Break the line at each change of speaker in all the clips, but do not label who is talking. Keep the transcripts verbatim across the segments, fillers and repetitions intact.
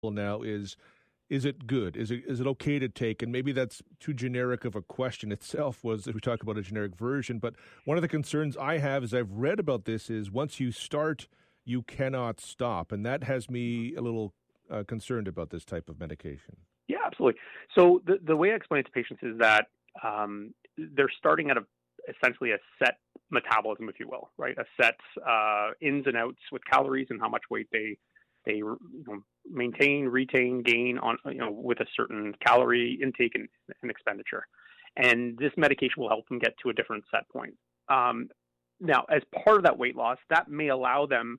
now is, is it good? Is it is it okay to take? And maybe that's too generic of a question itself, was if we talk about a generic version. But one of the concerns I have, as I've read about this, is once you start, you cannot stop. And that has me a little uh, concerned about this type of medication.
Yeah, absolutely. So the, the way I explain it to patients is that um, they're starting at a essentially a set metabolism, if you will, right? A set uh, ins and outs with calories and how much weight they they you know, maintain, retain, gain on you know with a certain calorie intake and, and expenditure. And this medication will help them get to a different set point. Um, now, as part of that weight loss, that may allow them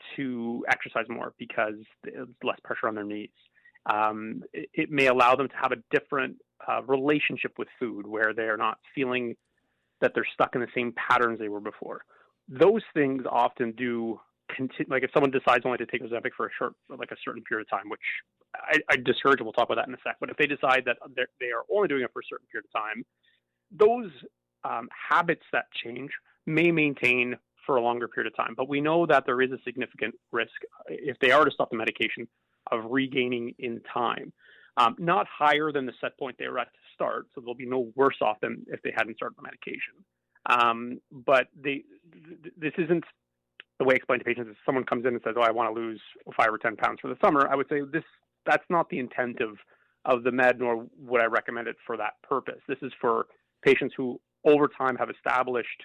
to exercise more because there's less pressure on their knees. Um, it, it may allow them to have a different uh, relationship with food where they're not feeling that they're stuck in the same patterns they were before. Those things often do continue. Like if someone decides only to take Ozempic for a short, like a certain period of time, which I, I discourage, we'll talk about that in a sec. But if they decide that they are only doing it for a certain period of time, those um, habits that change may maintain for a longer period of time. But we know that there is a significant risk if they are to stop the medication of regaining in time. Um, not higher than the set point they were at to start, so they'll be no worse off than if they hadn't started the medication. Um, but they, th- this isn't the way I explain to patients. If someone comes in and says, "Oh, I want to lose five or ten pounds for the summer," I would say this that's not the intent of of the med, nor would I recommend it for that purpose. This is for patients who, over time, have established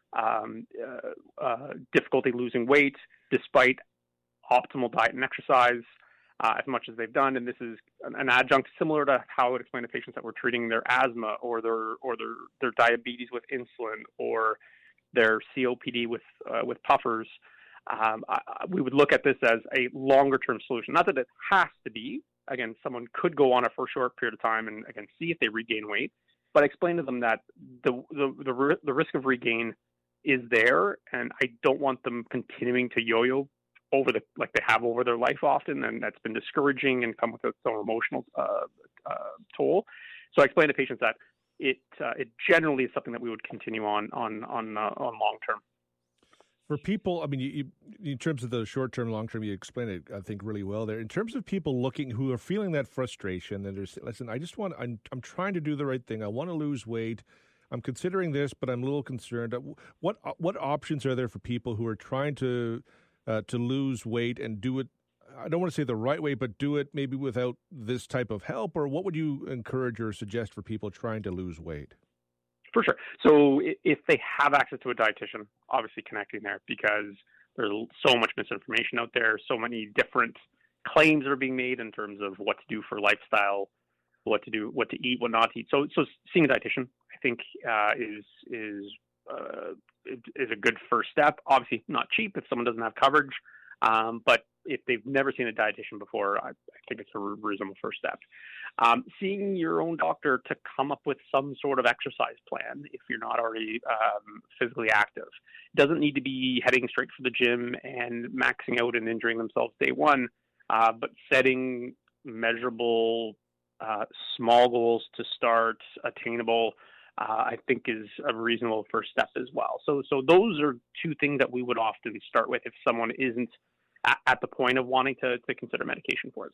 um, uh, uh, difficulty losing weight despite optimal diet and exercise. Uh, as much as they've done, and this is an, an adjunct similar to how I would explain to patients that we're treating their asthma or their or their, their diabetes with insulin or their C O P D with uh, with puffers. Um, I, we would look at this as a longer term solution. Not that it has to be. Again, someone could go on it for a short period of time and again see if they regain weight, but explain to them that the the the, the risk of regain is there, and I don't want them continuing to yo-yo over the like they have over their life often, and that's been discouraging and come with its own emotional uh, uh, toll. So I explain to patients that it uh, it generally is something that we would continue on on on uh, on long term.
For people, I mean, you, you, in terms of the short term, long term, you explain it, I think, really well there. In terms of people looking who are feeling that frustration, and there's listen, I just want I'm I'm trying to do the right thing. I want to lose weight. I'm considering this, but I'm a little concerned. What what options are there for people who are trying to Uh, to lose weight and do it, I don't want to say the right way, but do it maybe without this type of help? Or what would you encourage or suggest for people trying to lose weight?
For sure. So if they have access to a dietitian, obviously connecting there, because there's so much misinformation out there, so many different claims are being made in terms of what to do for lifestyle, what to do, what to eat, what not to eat. So, so seeing a dietitian, I think, uh, is is uh, is a good first step. Obviously, not cheap if someone doesn't have coverage, um, but if they've never seen a dietitian before, I, I think it's a reasonable first step. Um, seeing your own doctor to come up with some sort of exercise plan if you're not already um, physically active. Doesn't need to be heading straight for the gym and maxing out and injuring themselves day one, uh, but setting measurable, uh, small goals to start, attainable, uh, I think is a reasonable first step as well. So, so those are two things that we would often start with if someone isn't at, at the point of wanting to, to consider medication for it.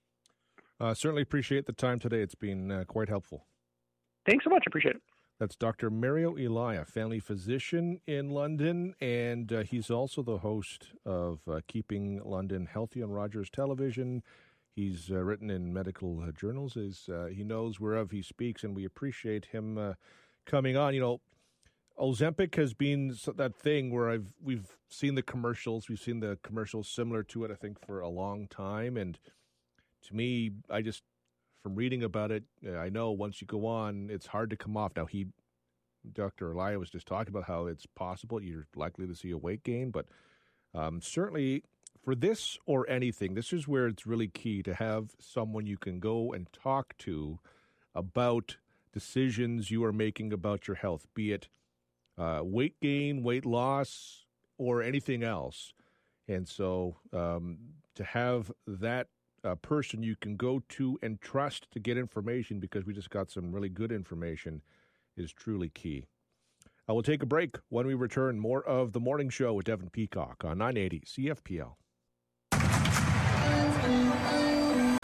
Uh, certainly appreciate the time today. It's been uh, quite helpful.
Thanks so much. Appreciate it.
That's Doctor Mario Elia, family physician in London, and uh, he's also the host of uh, Keeping London Healthy on Rogers Television. He's uh, written in medical uh, journals. He's, uh, he knows whereof he speaks, and we appreciate him uh, coming on. You know, Ozempic has been that thing where I've we've seen the commercials. We've seen the commercials similar to it, I think, for a long time. And to me, I just, from reading about it, I know once you go on, it's hard to come off. Now, he, Doctor Elia was just talking about how it's possible you're likely to see a weight gain, but um, certainly for this or anything, this is where it's really key to have someone you can go and talk to about decisions you are making about your health, be it uh, weight gain, weight loss, or anything else. And so um, to have that uh, person you can go to and trust to get information, because we just got some really good information, is truly key. I will take a break. When we return, more of The Morning Show with Devin Peacock on nine eighty C F P L.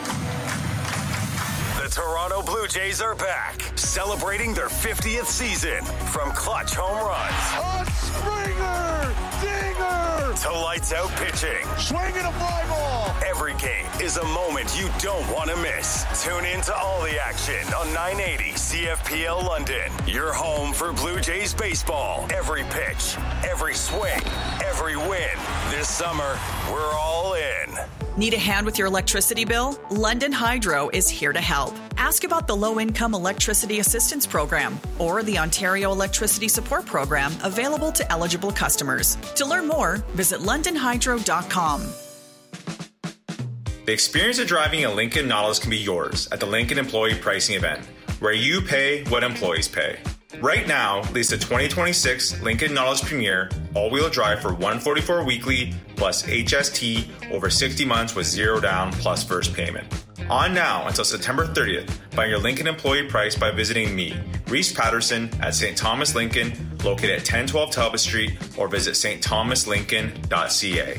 Toronto Blue Jays are back, celebrating their fiftieth season. From clutch home runs,
a Springer, dinger,
to lights out pitching.
Swinging a fly ball.
Every game is a moment you don't want to miss. Tune in to all the action on nine eighty C F P L London. Your home for Blue Jays baseball. Every pitch, every swing, every win. This summer, we're all in.
Need a hand with your electricity bill? London Hydro is here to help. Ask about the Low-Income Electricity Assistance Program or the Ontario Electricity Support Program available to eligible customers. To learn more, visit london hydro dot com.
The experience of driving a Lincoln Nautilus can be yours at the Lincoln Employee Pricing Event, where you pay what employees pay. Right now, lease the twenty twenty-six Lincoln Nautilus Premier all-wheel drive for one hundred forty-four dollars weekly plus H S T over sixty months with zero down plus first payment. On now until September thirtieth. Find your Lincoln employee price by visiting me, Reese Patterson, at Saint Thomas Lincoln, located at ten twelve Talbot Street, or visit s t thomas lincoln dot c a.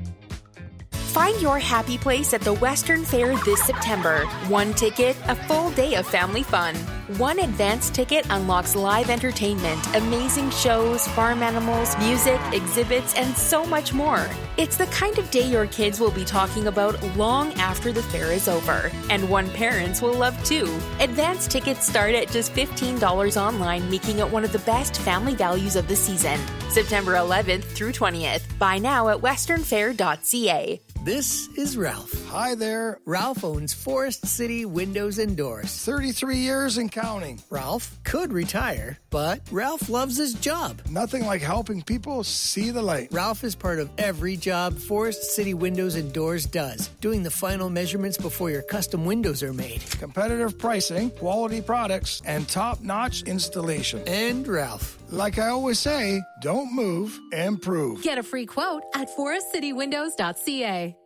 Find your happy place at the Western Fair this September. One ticket, a full day of family fun. One advance ticket unlocks live entertainment, amazing shows, farm animals, music, exhibits, and so much more. It's the kind of day your kids will be talking about long after the fair is over. And one parents will love too. Advance tickets start at just fifteen dollars online, making it one of the best family values of the season. September eleventh through twentieth. Buy now at western fair dot c a.
This is Ralph.
Hi there.
Ralph owns Forest City Windows and Doors.
thirty-three years and counting.
Ralph could retire, but Ralph loves his job.
Nothing like helping people see the light.
Ralph is part of every job Forest City Windows and Doors does, doing the final measurements before your custom windows are made.
Competitive pricing, quality products, and top-notch installation.
And Ralph.
Like I always say, don't move, improve.
Get a free quote at forest city windows dot c a.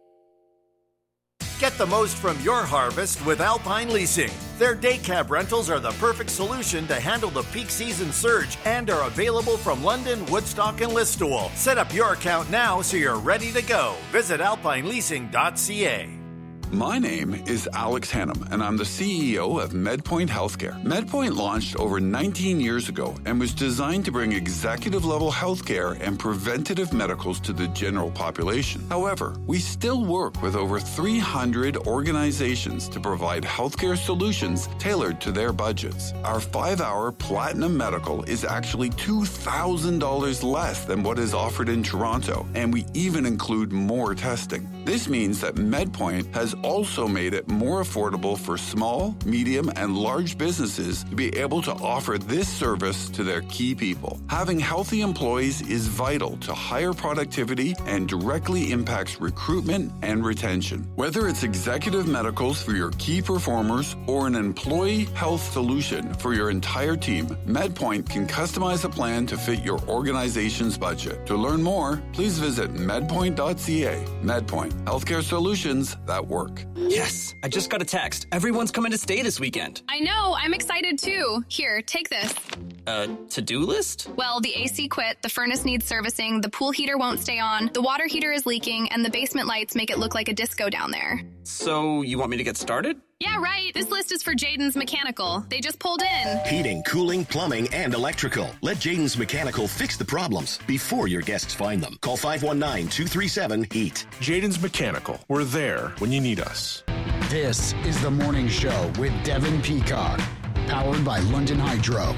Get the most from your harvest with Alpine Leasing. Their day cab rentals are the perfect solution to handle the peak season surge and are available from London, Woodstock, and Listowel. Set up your account now so you're ready to go. Visit alpine leasing dot c a.
My name is Alex Hannum, and I'm the C E O of MedPoint Healthcare. MedPoint launched over nineteen years ago and was designed to bring executive-level healthcare and preventative medicals to the general population. However, we still work with over three hundred organizations to provide healthcare solutions tailored to their budgets. Our five-hour Platinum Medical is actually two thousand dollars less than what is offered in Toronto, and we even include more testing. This means that MedPoint has also made it more affordable for small, medium, and large businesses to be able to offer this service to their key people. Having healthy employees is vital to higher productivity and directly impacts recruitment and retention. Whether it's executive medicals for your key performers or an employee health solution for your entire team, MedPoint can customize a plan to fit your organization's budget. To learn more, please visit medpoint dot c a. MedPoint, healthcare solutions that work.
Yes, I just got a text. Everyone's coming to stay this weekend.
I know, I'm excited too. Here, take this.
Uh, to-do list?
Well, the A C quit, the furnace needs servicing, the pool heater won't stay on, the water heater is leaking, and the basement lights make it look like a disco down there.
So, you want me to get started?
Yeah, right. This list is for Jaden's Mechanical. They just pulled in.
Heating, cooling, plumbing, and electrical. Let Jaden's Mechanical fix the problems before your guests find them. Call five one nine, two three seven, HEAT.
Jaden's Mechanical. We're there when you need us.
This is The Morning Show with Devin Peacock, powered by London Hydro.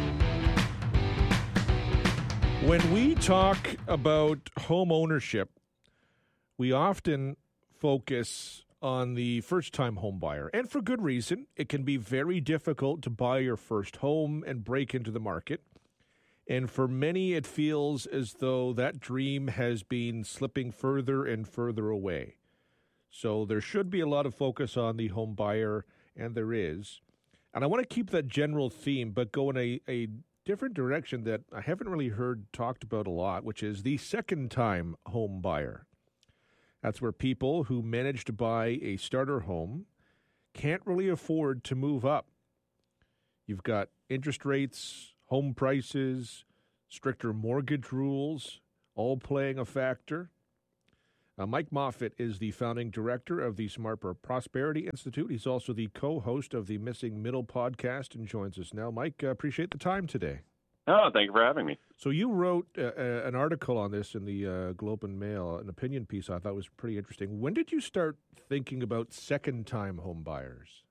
When we talk about home ownership, we often focus on the first-time home buyer. And for good reason. It can be very difficult to buy your first home and break into the market. And for many, it feels as though that dream has been slipping further and further away. So there should be a lot of focus on the home buyer, and there is. And I want to keep that general theme, but go in a, a different direction that I haven't really heard talked about a lot, which is the second-time home buyer. That's where people who manage to buy a starter home can't really afford to move up. You've got interest rates, home prices, stricter mortgage rules, all playing a factor. Uh, Mike Moffat is the founding director of the Smart Prosperity Institute. He's also the co-host of the Missing Middle podcast and joins us now. Mike, uh, appreciate the time today.
Oh, thank you for having me.
So you wrote uh, uh, an article on this in the uh, Globe and Mail, an opinion piece I thought was pretty interesting. When did you start thinking about second-time home buyers?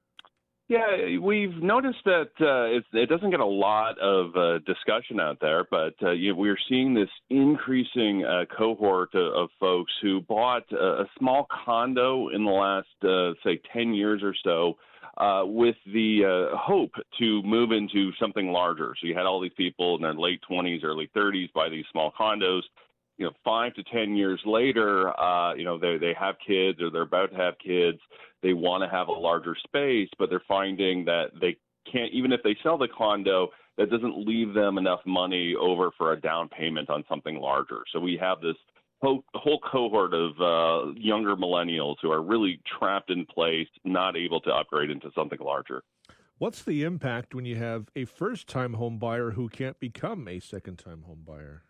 Yeah, we've noticed that uh, it, it doesn't get a lot of uh, discussion out there, but uh, you know, we're seeing this increasing uh, cohort of, of folks who bought a, a small condo in the last, uh, say, ten years or so, Uh, with the uh, hope to move into something larger. So you had all these people in their late twenties, early thirties buy these small condos. You know, five to ten years later, uh, you know, they they have kids or they're about to have kids. They want to have a larger space, but they're finding that they can't, even if they sell the condo, that doesn't leave them enough money over for a down payment on something larger. So we have this whole, whole cohort of uh, younger millennials who are really trapped in place, not able to upgrade into something larger.
What's the impact when you have a first-time home buyer who can't become a second-time home buyer?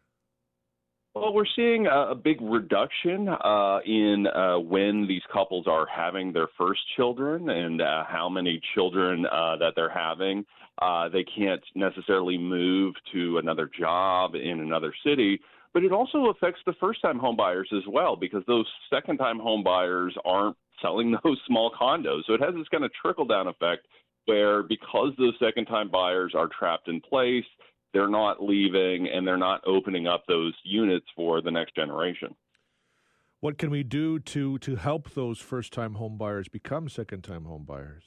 Well, we're seeing a, a big reduction uh, in uh, when these couples are having their first children and uh, how many children uh, that they're having. Uh, they can't necessarily move to another job in another city, but it also affects the first-time home buyers as well, because those second-time home buyers aren't selling those small condos. So it has this kind of trickle-down effect where, because those second-time buyers are trapped in place, they're not leaving and they're not opening up those units for the next generation.
What can we do to to help those first-time home buyers become second-time home buyers?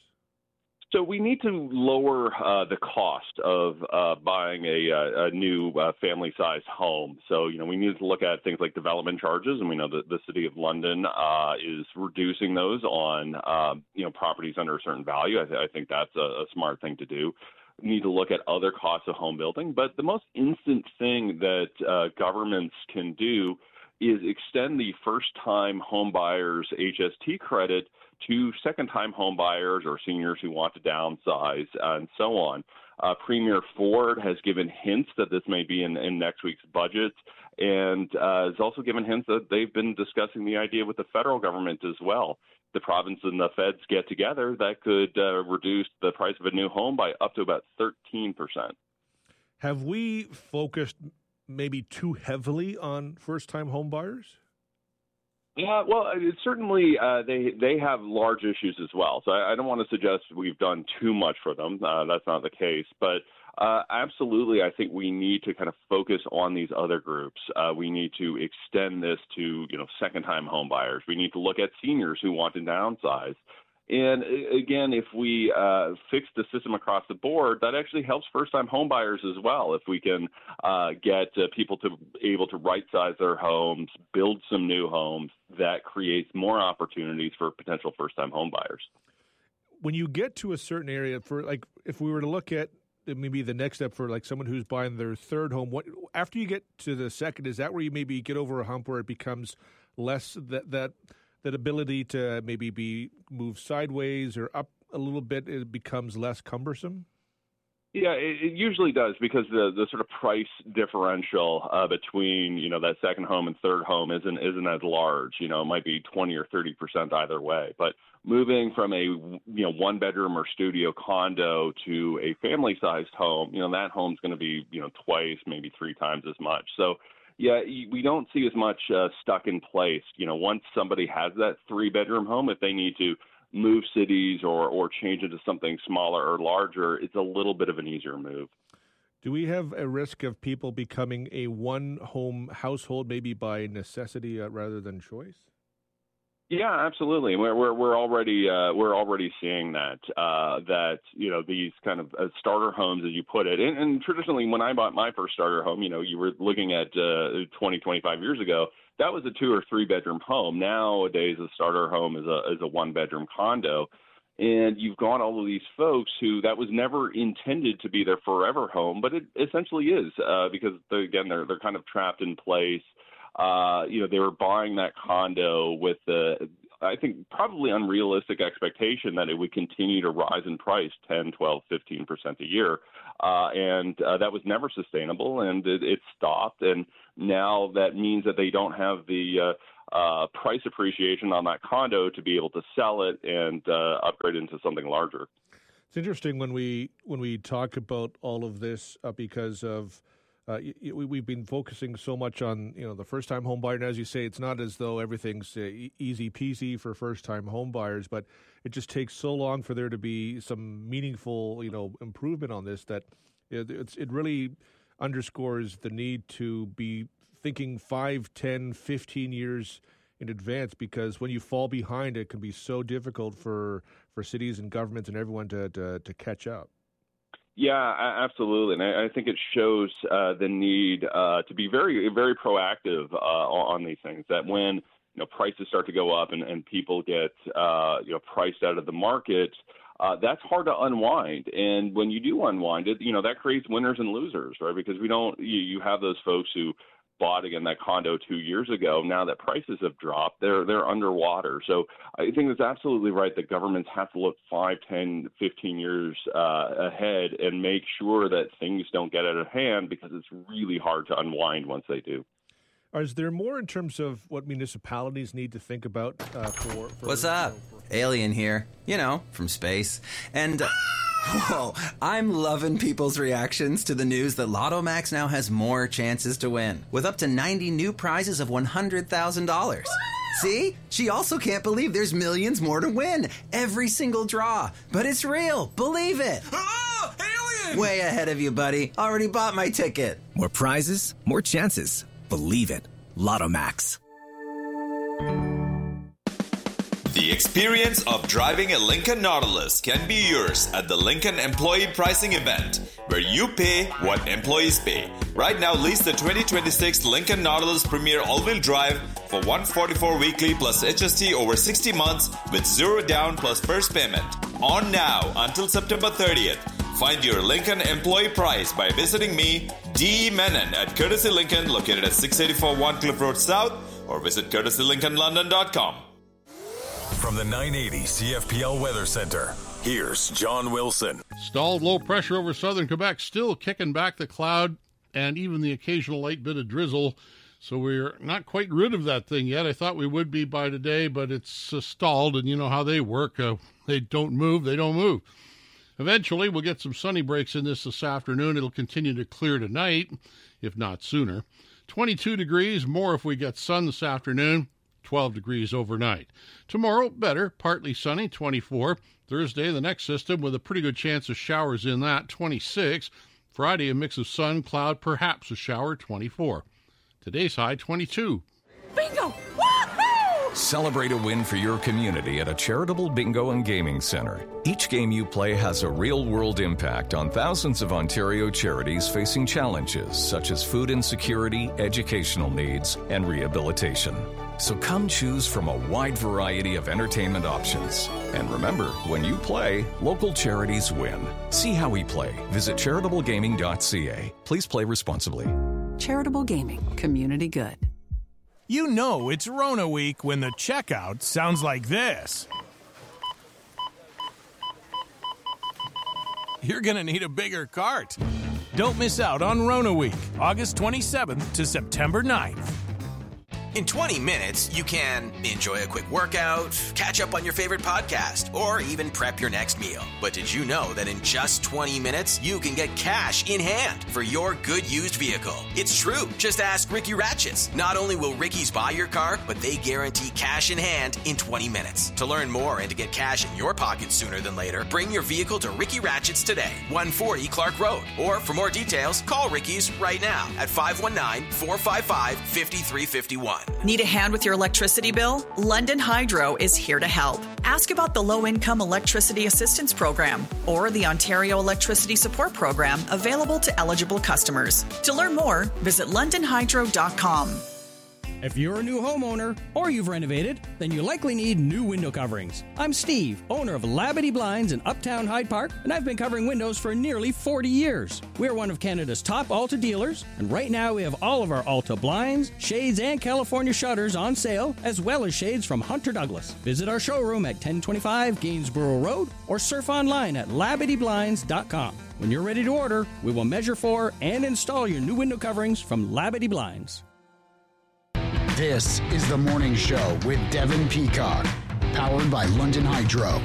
So we need to lower uh, the cost of uh, buying a, a new uh, family-sized home. So, you know, we need to look at things like development charges, and we know that the City of London uh, is reducing those on, uh, you know, properties under a certain value. I, th- I think that's a, a smart thing to do. We need to look at other costs of home building. But the most instant thing that uh, governments can do is extend the first-time home buyers H S T credit to second-time home buyers or seniors who want to downsize and so on. Uh, Premier Ford has given hints that this may be in, in next week's budget, and uh, has also given hints that they've been discussing the idea with the federal government as well. The province and the feds get together, that could uh, reduce the price of a new home by up to about thirteen percent.
Have we focused maybe too heavily on first-time home buyers?
Yeah, well, it, certainly uh, they they have large issues as well. So I, I don't want to suggest we've done too much for them. Uh, that's not the case. But uh, absolutely, I think we need to kind of focus on these other groups. Uh, we need to extend this to, you know, second-time home buyers. We need to look at seniors who want to downsize. And again, if we uh, fix the system across the board, that actually helps first-time home buyers as well. If we can uh, get uh, people to able to right-size their homes, build some new homes, that creates more opportunities for potential first-time home buyers.
When you get to a certain area, for like, if we were to look at maybe the next step for like someone who's buying their third home, what after you get to the second, is that where you maybe get over a hump where it becomes less that that that ability to maybe be moved sideways or up a little bit, it becomes less cumbersome?
Yeah, it, it usually does, because the, the sort of price differential uh, between, you know, that second home and third home isn't isn't as large. You know, it might be twenty or thirty percent either way. But moving from a, you know, one bedroom or studio condo to a family sized home, you know, that home's going to be, you know, twice, maybe three times as much. So yeah, we don't see as much uh, stuck in place. You know, once somebody has that three-bedroom home, if they need to move cities or, or change into something smaller or larger, it's a little bit of an easier move.
Do we have a risk of people becoming a one-home household, maybe by necessity uh, rather than choice?
Yeah, absolutely. We're we're, we're already uh, we're already seeing that uh, that you know these kind of uh, starter homes, as you put it, and, and traditionally when I bought my first starter home, you know, you were looking at uh, twenty, twenty-five years ago, that was a two or three bedroom home. Nowadays, a starter home is a is a one bedroom condo, and you've got all of these folks who that was never intended to be their forever home, but it essentially is uh, because they, again they're they're kind of trapped in place. Uh, you know, they were buying that condo with the, I think, probably unrealistic expectation that it would continue to rise in price ten, twelve, fifteen percent a year. Uh, and uh, that was never sustainable, and it, it stopped. And now that means that they don't have the uh, price appreciation on that condo to be able to sell it and uh, upgrade into something larger.
It's interesting when we when we talk about all of this uh, because of uh, y- we, we've been focusing so much on you know the first time home buyer, and as you say, it's not as though everything's uh, e- easy peasy for first time home buyers, but it just takes so long for there to be some meaningful you know improvement on this that it, it's, it really underscores the need to be thinking five, ten, fifteen years in advance, because when you fall behind, it can be so difficult for, for cities and governments and everyone to, to, to catch up.
Yeah, absolutely. And I think it shows uh, the need uh, to be very, very proactive uh, on these things, that when, you know, prices start to go up and, and people get, uh, you know, priced out of the market, uh, that's hard to unwind. And when you do unwind it, you know, that creates winners and losers, right? Because we don't, you, you have those folks who bought again that condo two years ago. Now that prices have dropped, they're they're underwater. So I think it's absolutely right that governments have to look five, ten, fifteen years uh, ahead and make sure that things don't get out of hand, because it's really hard to unwind once they do.
Is there more in terms of what municipalities need to think about uh, for, for...
What's up? Alien here. You know, from space. And... Uh, whoa, I'm loving people's reactions to the news that Lotto Max now has more chances to win, with up to ninety new prizes of one hundred thousand dollars. See? She also can't believe there's millions more to win every single draw. But it's real. Believe it.
Oh, alien!
Way ahead of you, buddy. Already bought my ticket.
More prizes, more chances. Believe it. Lotto Max.
The experience of driving a Lincoln Nautilus can be yours at the Lincoln Employee Pricing Event, where you pay what employees pay. Right now, lease the twenty twenty-six Lincoln Nautilus Premier All-Wheel Drive for one hundred forty-four dollars weekly plus H S T over sixty months with zero down plus first payment. On now until September thirtieth. Find your Lincoln employee price by visiting me, D E. Menon, at Courtesy Lincoln, located at six eighty-four One Cliff Road South, or visit courtesy lincoln london dot com.
From the nine eighty C F P L Weather Center, here's John Wilson.
Stalled low pressure over southern Quebec, still kicking back the cloud and even the occasional light bit of drizzle. So we're not quite rid of that thing yet. I thought we would be by today, but it's uh, stalled, and you know how they work. Uh, they don't move, they don't move. Eventually, we'll get some sunny breaks in this this afternoon. It'll continue to clear tonight, if not sooner. twenty-two degrees, more if we get sun this afternoon. twelve degrees overnight. Tomorrow, better, partly sunny, twenty-four. Thursday, the next system with a pretty good chance of showers in that, twenty-six. Friday, a mix of sun, cloud, perhaps a shower, twenty-four. Today's high, twenty-two.
Bingo! Celebrate a win for your community at a charitable bingo and gaming center. Each game you play has a real-world impact on thousands of Ontario charities facing challenges such as food insecurity, educational needs, and rehabilitation. So come choose from a wide variety of entertainment options. And remember, when you play, local charities win. See how we play. Visit charitable gaming dot c a. Please play responsibly.
Charitable Gaming. Community good.
You know it's Rona week when the checkout sounds like this. You're going to need a bigger cart. Don't miss out on Rona week, August twenty-seventh to September ninth.
In twenty minutes, you can enjoy a quick workout, catch up on your favorite podcast, or even prep your next meal. But did you know that in just twenty minutes, you can get cash in hand for your good used vehicle? It's true. Just ask Ricky Ratchets. Not only will Ricky's buy your car, but they guarantee cash in hand in twenty minutes. To learn more and to get cash in your pocket sooner than later, bring your vehicle to Ricky Ratchets today, one forty Clark Road. Or for more details, call Ricky's right now at five one nine, four five five, five three five one.
Need a hand with your electricity bill? London Hydro is here to help. Ask about the Low-Income Electricity Assistance Program or the Ontario Electricity Support Program available to eligible customers. To learn more, visit london hydro dot com.
If you're a new homeowner or you've renovated, then you likely need new window coverings. I'm Steve, owner of Labadee Blinds in Uptown Hyde Park, and I've been covering windows for nearly forty years. We're one of Canada's top Alta dealers, and right now we have all of our Alta blinds, shades, and California shutters on sale, as well as shades from Hunter Douglas. Visit our showroom at ten twenty-five Gainsborough Road or surf online at labadee blinds dot com. When you're ready to order, we will measure for and install your new window coverings from Labadee Blinds.
This is The Morning Show with Devin Peacock, powered by London Hydro.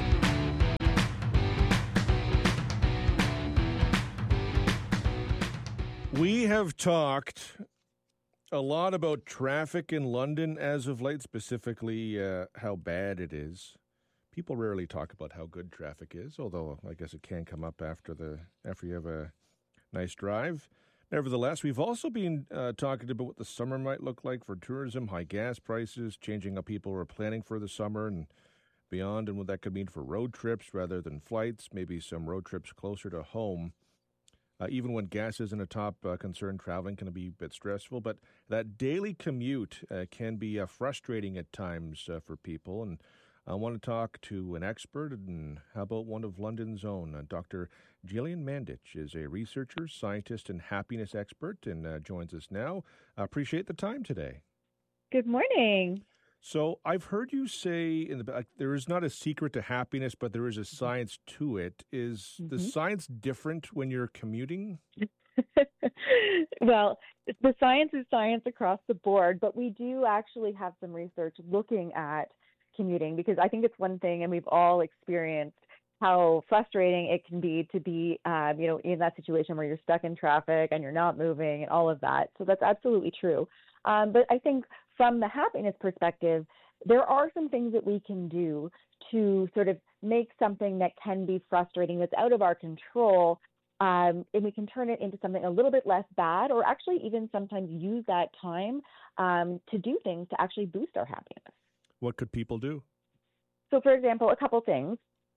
We have talked a lot about traffic in London as of late, specifically uh, how bad it is. People rarely talk about how good traffic is, although I guess it can come up after the after you have a nice drive. Nevertheless, we've also been uh, talking about what the summer might look like for tourism, high gas prices, changing how people are planning for the summer and beyond, and what that could mean for road trips rather than flights, maybe some road trips closer to home. Uh, even when gas isn't a top uh, concern, traveling can be a bit stressful, but that daily commute uh, can be uh, frustrating at times uh, for people. And I want to talk to an expert, and how about one of London's own? Uh, Doctor Gillian Mandich is a researcher, scientist, and happiness expert, and uh, joins us now. I appreciate the time today.
Good morning.
So I've heard you say in the uh, there is not a secret to happiness, but there is a science to it. Is mm-hmm. the science different when you're commuting?
Well, the science is science across the board, but we do actually have some research looking at commuting, because I think it's one thing, and we've all experienced how frustrating it can be to be, um, you know, in that situation where you're stuck in traffic and you're not moving and all of that. So that's absolutely true. Um, but I think from the happiness perspective, there are some things that we can do to sort of make something that can be frustrating, that's out of our control, um, and we can turn it into something a little bit less bad, or actually even sometimes use that time um, to do things to actually boost our happiness.
What could people do?
So, for example, a couple things.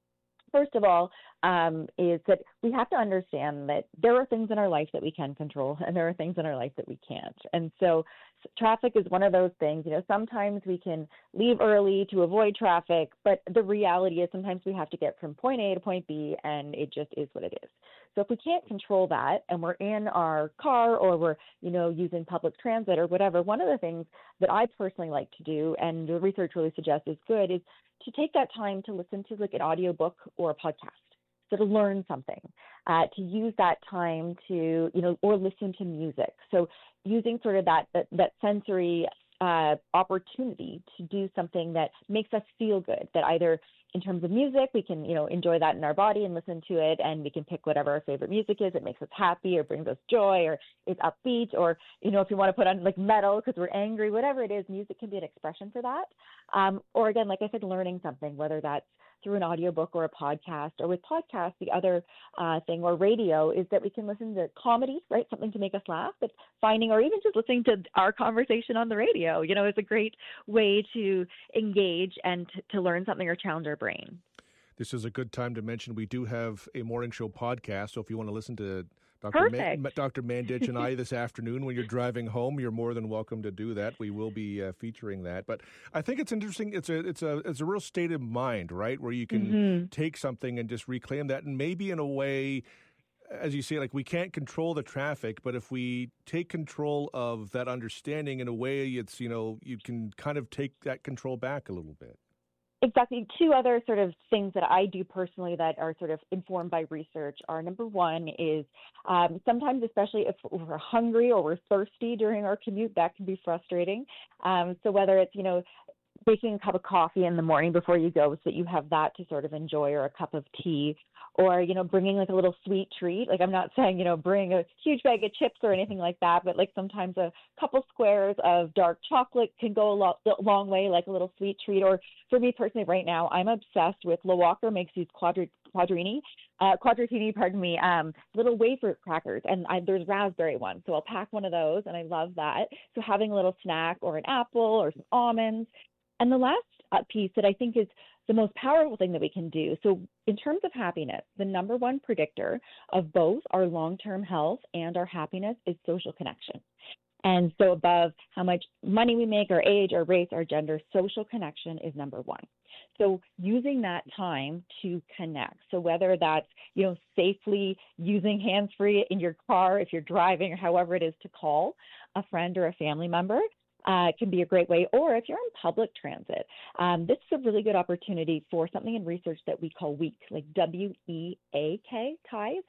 First of all, um, is that we have to understand that there are things in our life that we can control, and there are things in our life that we can't. And so traffic is one of those things. You know, sometimes we can leave early to avoid traffic, but the reality is sometimes we have to get from point A to point B, and it just is what it is. So if we can't control that, and we're in our car, or we're, you know, using public transit or whatever, one of the things that I personally like to do, and the research really suggests is good, is to take that time to listen to like an audiobook or a podcast. So to learn something, uh, to use that time to, you know, or listen to music. So using sort of that that, that sensory uh, opportunity to do something that makes us feel good, that either in terms of music, we can, you know, enjoy that in our body and listen to it, and we can pick whatever our favorite music is. It makes us happy or brings us joy or is upbeat, or, you know, if you want to put on like metal because we're angry, whatever it is, music can be an expression for that. Um, or again, like I said, learning something, whether that's through an audiobook or a podcast. Or with podcasts, the other uh, thing, or radio, is that we can listen to comedy, right? Something to make us laugh, but finding, or even just listening to our conversation on the radio, you know, is a great way to engage and t- to learn something or challenge our brain.
This is a good time to mention we do have a morning show podcast, so if you want to listen to Doctor Ma- Doctor Mandich and I this afternoon when you're driving home, you're more than welcome to do that. We will be uh, featuring that. But I think it's interesting. It's a it's a it's a real state of mind, right, where you can mm-hmm. take something and just reclaim that, and maybe in a way, as you say, like we can't control the traffic, but if we take control of that understanding in a way, it's, you know, you can kind of take that control back a little bit.
Exactly. Two other sort of things that I do personally that are sort of informed by research are, number one is um, sometimes, especially if we're hungry or we're thirsty during our commute, that can be frustrating. Um, so whether it's, you know, making a cup of coffee in the morning before you go so that you have that to sort of enjoy, or a cup of tea, or, you know, bringing like a little sweet treat. Like, I'm not saying, you know, bring a huge bag of chips or anything like that, but like sometimes a couple squares of dark chocolate can go a, lo- a long way, like a little sweet treat. Or for me personally right now, I'm obsessed with La Walker makes these quadri- quadrini, uh, quadratini, pardon me, um, little wafer crackers. And I, there's raspberry ones. So I'll pack one of those, and I love that. So having a little snack, or an apple or some almonds. And the last uh, piece that I think is the most powerful thing that we can do. So in terms of happiness, the number one predictor of both our long-term health and our happiness is social connection. And so above how much money we make, our age, our race, our gender, social connection is number one. So using that time to connect. So whether that's, you know, safely using hands-free in your car, if you're driving, or however it is, to call a friend or a family member, Uh, can be a great way. Or if you're in public transit, um, this is a really good opportunity for something in research that we call WEAK, like W E A K, ties,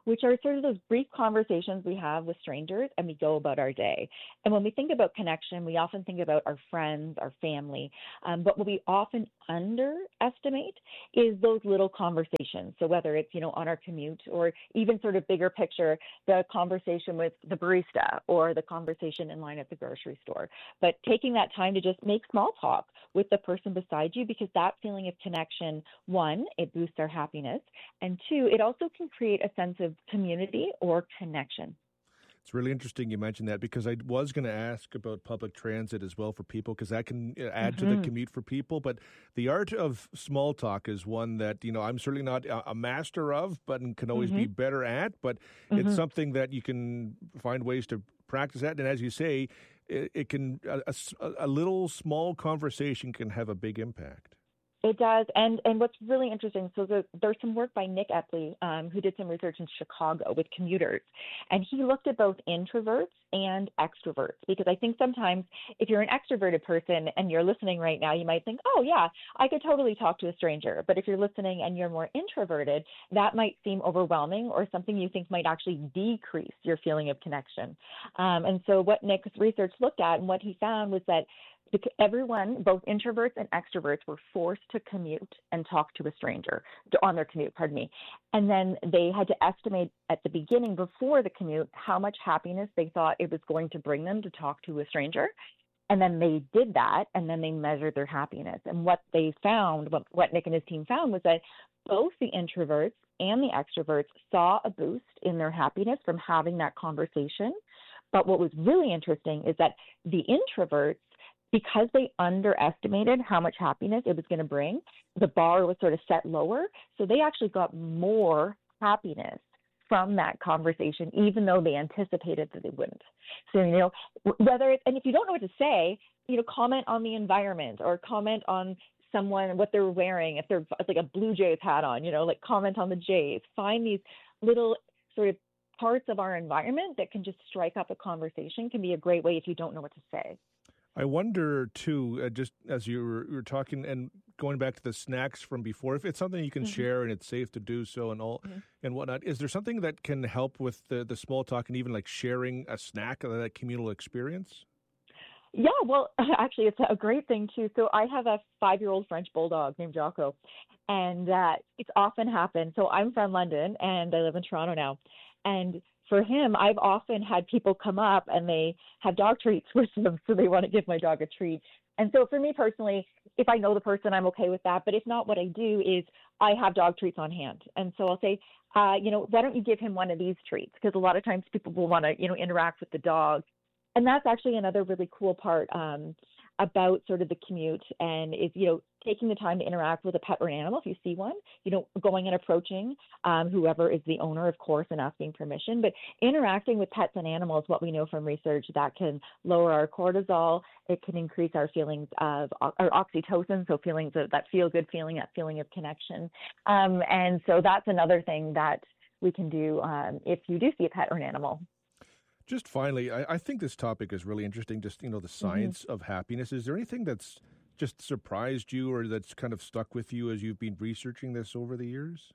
which are sort of those brief conversations we have with strangers and we go about our day. And when we think about connection, we often think about our friends, our family. Um, but what we often underestimate is those little conversations. So whether it's, you know, on our commute or even sort of bigger picture, the conversation with the barista or the conversation in line at the grocery store. But taking that time to just make small talk with the person beside you, because that feeling of connection, one, it boosts our happiness, and two, it also can create a sense of community or connection.
It's really interesting you mentioned that, because I was going to ask about public transit as well for people, because that can add mm-hmm. to the commute for people. But the art of small talk is one that, you know, I'm certainly not a master of, but can always mm-hmm. be better at. But mm-hmm. it's something that you can find ways to practice at. And as you say, it, it can a, a little small conversation can have a big impact.
It does. And and what's really interesting, so the, there's some work by Nick Epley, um, who did some research in Chicago with commuters. And he looked at both introverts and extroverts, because I think sometimes if you're an extroverted person and you're listening right now, you might think, oh, yeah, I could totally talk to a stranger. But if you're listening and you're more introverted, that might seem overwhelming or something you think might actually decrease your feeling of connection. Um, and so what Nick's research looked at and what he found was that everyone, both introverts and extroverts, were forced to commute and talk to a stranger on their commute, pardon me. And then they had to estimate at the beginning, before the commute, how much happiness they thought it was going to bring them to talk to a stranger. And then they did that, and then they measured their happiness. And what they found, what, what Nick and his team found, was that both the introverts and the extroverts saw a boost in their happiness from having that conversation. But what was really interesting is that the introverts, because they underestimated how much happiness it was going to bring, the bar was sort of set lower. So they actually got more happiness from that conversation, even though they anticipated that they wouldn't. So, you know, whether it's, and if you don't know what to say, you know, comment on the environment or comment on someone, what they're wearing, if they're like a Blue Jays hat on, you know, like comment on the Jays. Find these little sort of parts of our environment that can just strike up a conversation. Can be a great way if you don't know what to say.
I wonder, too, uh, just as you were, you were talking and going back to the snacks from before, if it's something you can mm-hmm. share and it's safe to do so and all mm-hmm. and whatnot, is there something that can help with the, the small talk and even like sharing a snack of that communal experience?
Yeah, well, actually, it's a great thing, too. So I have a five-year-old French bulldog named Jocko, and uh, it's often happened. So I'm from London, and I live in Toronto now. And for him, I've often had people come up and they have dog treats with them, so they want to give my dog a treat. And so for me personally, if I know the person, I'm okay with that. But if not, what I do is I have dog treats on hand. And so I'll say, uh, you know, why don't you give him one of these treats? Because a lot of times people will want to, you know, interact with the dog. And that's actually another really cool part um, about sort of the commute, and is, you know, taking the time to interact with a pet or an animal. If you see one, you know, going and approaching um, whoever is the owner, of course, and asking permission. But interacting with pets and animals, what we know from research, that can lower our cortisol. It can increase our feelings of our oxytocin, so feelings of that feel-good feeling, that feeling of connection. Um, and so that's another thing that we can do um, if you do see a pet or an animal.
Just finally, I, I think this topic is really interesting, just, you know, the science mm-hmm. of happiness. Is there anything that's just surprised you or that's kind of stuck with you as you've been researching this over the years?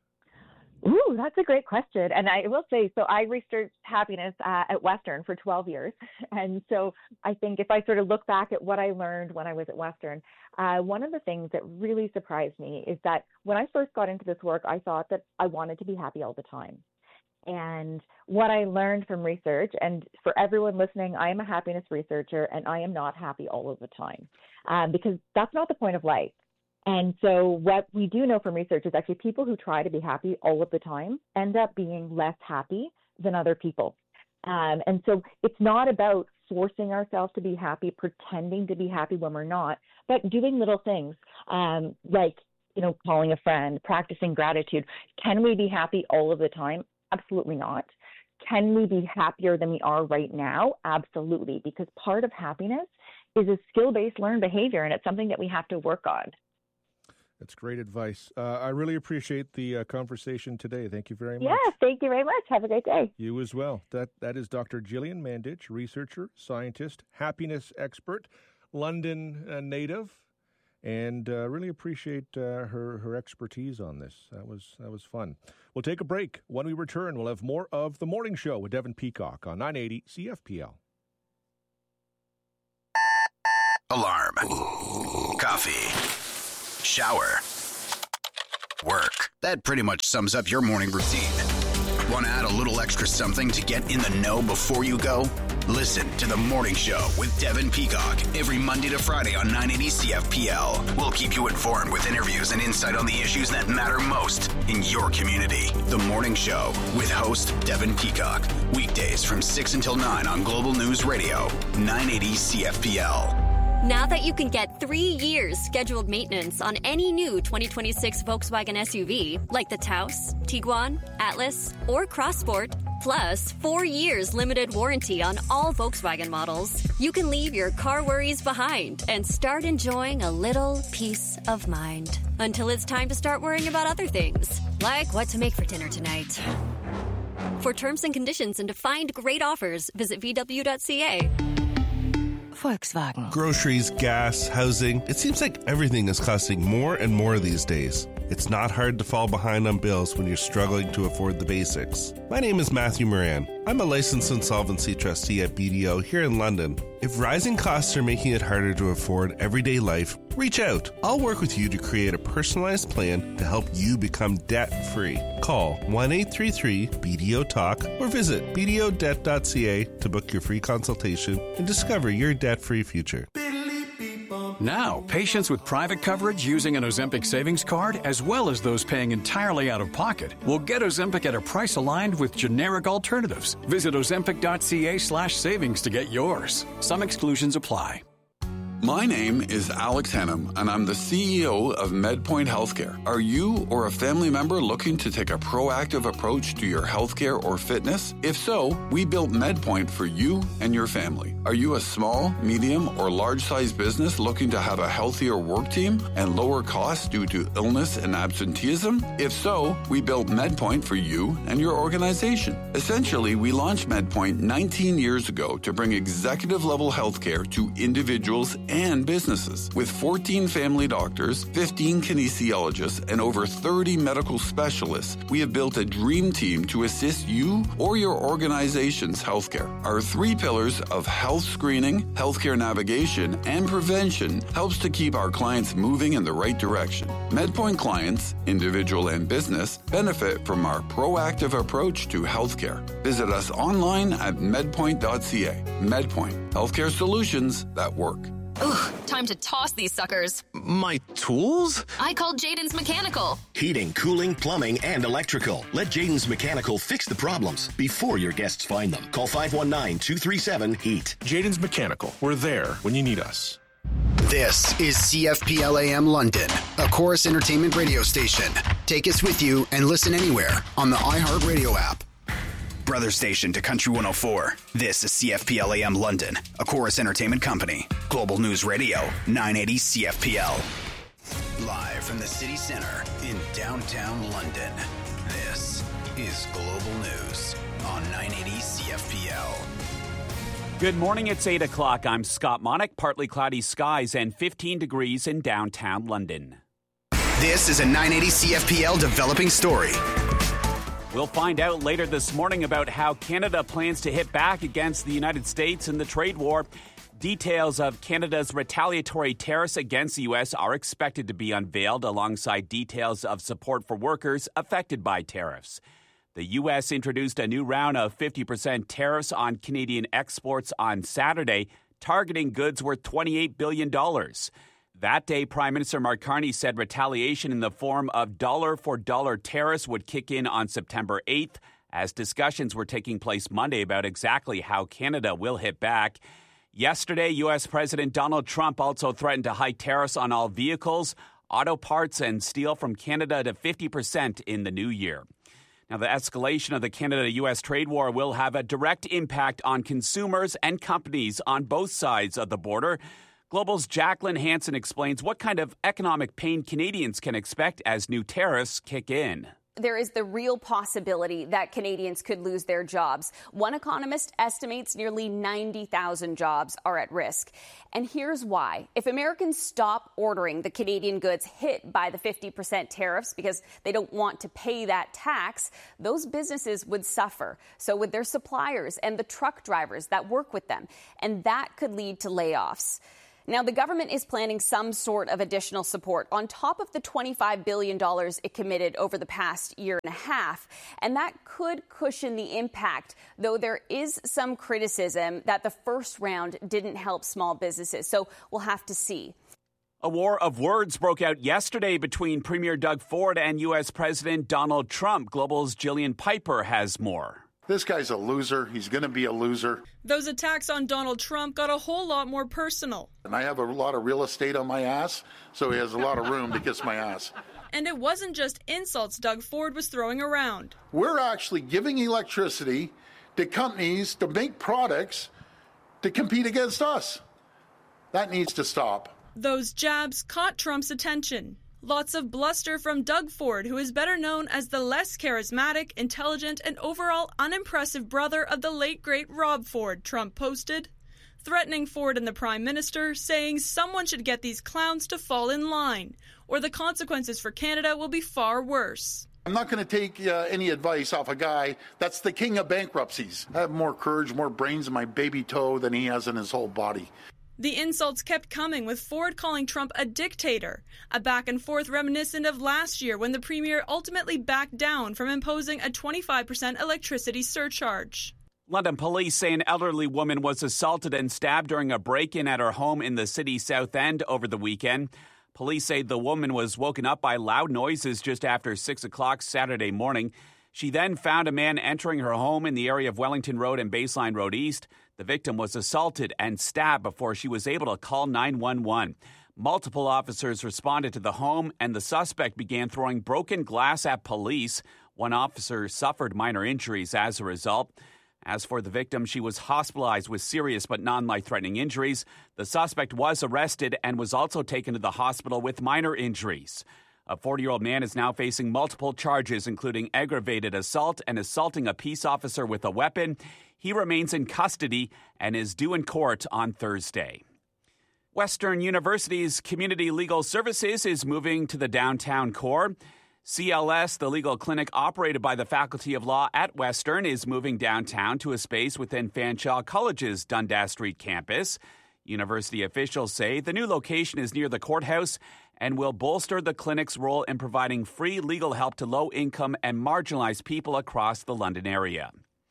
Ooh, that's a great question. And I will say, so I researched happiness uh, at Western for twelve years. And so I think if I sort of look back at what I learned when I was at Western, uh, one of the things that really surprised me is that when I first got into this work, I thought that I wanted to be happy all the time. And what I learned from research, and for everyone listening, I am a happiness researcher, and I am not happy all of the time, um, because that's not the point of life. And so what we do know from research is actually people who try to be happy all of the time end up being less happy than other people. Um, and so it's not about forcing ourselves to be happy, pretending to be happy when we're not, but doing little things um, like, you know, calling a friend, practicing gratitude. Can we be happy all of the time? Absolutely not. Can we be happier than we are right now? Absolutely, because part of happiness is a skill-based learned behavior, and it's something that we have to work on.
That's great advice. Uh, I really appreciate the uh, conversation today. Thank you very much.
Yeah, thank you very much. Have a great day.
You as well. That That is Doctor Gillian Mandich, researcher, scientist, happiness expert, London uh, native, and uh, really appreciate uh, her her expertise on this. That was that was fun. We'll take a break. When we return, we'll have more of The Morning Show with Devin Peacock on nine eighty C F P L.
Alarm. Coffee. Shower. Work. That pretty much sums up your morning routine. Want to add a little extra something to get in the know before you go? Listen to The Morning Show with Devin Peacock every Monday to Friday on nine eighty C F P L. We'll keep you informed with interviews and insight on the issues that matter most in your community. The Morning Show with host Devin Peacock. Weekdays from six until nine on Global News Radio, nine eighty C F P L.
Now that you can get three years scheduled maintenance on any new twenty twenty-six Volkswagen S U V, like the Taos, Tiguan, Atlas, or Crossport, plus four years limited warranty on all Volkswagen models, you can leave your car worries behind and start enjoying a little peace of mind. Until it's time to start worrying about other things, like what to make for dinner tonight. For terms and conditions and to find great offers, visit v w dot c a.
Volkswagen. Groceries, gas, housing. It seems like everything is costing more and more these days. It's not hard to fall behind on bills when you're struggling to afford the basics. My name is Matthew Moran. I'm a licensed insolvency trustee at B D O here in London. If rising costs are making it harder to afford everyday life, reach out. I'll work with you to create a personalized plan to help you become debt-free. Call one eight three three B D O talk or visit b d o debt dot c a to book your free consultation and discover your debt-free future.
Now, patients with private coverage using an Ozempic savings card, as well as those paying entirely out of pocket, will get Ozempic at a price aligned with generic alternatives. Visit ozempic dot c a slash savings to get yours. Some exclusions apply.
My name is Alex Hannum, and I'm the C E O of MedPoint Healthcare. Are you or a family member looking to take a proactive approach to your healthcare or fitness? If so, we built MedPoint for you and your family. Are you a small, medium, or large-sized business looking to have a healthier work team and lower costs due to illness and absenteeism? If so, we built MedPoint for you and your organization. Essentially, we launched MedPoint nineteen years ago to bring executive-level healthcare to individuals and businesses. With fourteen family doctors, fifteen kinesiologists, and over thirty medical specialists, we have built a dream team to assist you or your organization's healthcare. Our three pillars of health screening, healthcare navigation, and prevention helps to keep our clients moving in the right direction. MedPoint clients, individual and business, benefit from our proactive approach to healthcare. Visit us online at medpoint dot c a. MedPoint, healthcare solutions that work.
Ugh, time to toss these suckers.
My tools?
I called Jaden's Mechanical.
Heating, cooling, plumbing, and electrical. Let Jaden's Mechanical fix the problems before your guests find them. Call five one nine, two three seven, HEAT.
Jaden's Mechanical. We're there when you need us.
This is C F P L A M London, a Chorus Entertainment radio station. Take us with you and listen anywhere on the iHeartRadio app. Brother station to Country one oh four. This is C F P L A M London, a Chorus Entertainment company. Global News Radio, nine eighty C F P L. Live from the city center in downtown London, this is Global News on nine eighty C F P L.
Good morning, it's eight o'clock. I'm Scott Monick. Partly cloudy skies and fifteen degrees in downtown London.
This is a nine eighty C F P L developing story.
We'll find out later this morning about how Canada plans to hit back against the United States in the trade war. Details of Canada's retaliatory tariffs against the U S are expected to be unveiled alongside details of support for workers affected by tariffs. The U S introduced a new round of fifty percent tariffs on Canadian exports on Saturday, targeting goods worth twenty-eight billion dollars. That day, Prime Minister Mark Carney said retaliation in the form of dollar-for-dollar tariffs would kick in on September eighth, as discussions were taking place Monday about exactly how Canada will hit back. Yesterday, U S President Donald Trump also threatened to hike tariffs on all vehicles, auto parts, and steel from Canada to fifty percent in the new year. Now, the escalation of the Canada-U S trade war will have a direct impact on consumers and companies on both sides of the border. Global's Jacqueline Hansen explains what kind of economic pain Canadians can expect as new tariffs kick in.
There is the real possibility that Canadians could lose their jobs. One economist estimates nearly ninety thousand jobs are at risk. And here's why. If Americans stop ordering the Canadian goods hit by the fifty percent tariffs because they don't want to pay that tax, those businesses would suffer. So would their suppliers and the truck drivers that work with them. And that could lead to layoffs. Now, the government is planning some sort of additional support on top of the twenty-five billion dollars it committed over the past year and a half, and that could cushion the impact, though there is some criticism that the first round didn't help small businesses. So we'll have to see.
A war of words broke out yesterday between Premier Doug Ford and U S President Donald Trump. Global's Jillian Piper has more.
This guy's a loser. He's going to be a loser.
Those attacks on Donald Trump got a whole lot more personal.
And I have a lot of real estate on my ass, so he has a lot of room to kiss my ass.
And it wasn't just insults Doug Ford was throwing around.
We're actually giving electricity to companies to make products to compete against us. That needs to stop.
Those jabs caught Trump's attention. Lots of bluster from Doug Ford, who is better known as the less charismatic, intelligent, and overall unimpressive brother of the late, great Rob Ford, Trump posted, threatening Ford and the Prime Minister, saying someone should get these clowns to fall in line, or the consequences for Canada will be far worse.
I'm not going to take uh, any advice off a guy that's the king of bankruptcies. I have more courage, more brains in my baby toe than he has in his whole body.
The insults kept coming, with Ford calling Trump a dictator, a back and forth reminiscent of last year when the premier ultimately backed down from imposing a twenty-five percent electricity surcharge.
London police say an elderly woman was assaulted and stabbed during a break-in at her home in the city's South End over the weekend. Police say the woman was woken up by loud noises just after six o'clock Saturday morning. She then found a man entering her home in the area of Wellington Road and Baseline Road East. The victim was assaulted and stabbed before she was able to call nine one one. Multiple officers responded to the home, and the suspect began throwing broken glass at police. One officer suffered minor injuries as a result. As for the victim, she was hospitalized with serious but non-life-threatening injuries. The suspect was arrested and was also taken to the hospital with minor injuries. A forty-year-old man is now facing multiple charges, including aggravated assault and assaulting a peace officer with a weapon. He remains in custody and is due in court on Thursday. Western University's Community Legal Services is moving to the downtown core. C L S, the legal clinic operated by the Faculty of Law at Western, is moving downtown to a space within Fanshawe College's Dundas Street campus. University officials say the new location is near the courthouse and will bolster the clinic's role in providing free legal help to low-income and marginalized people across the London area.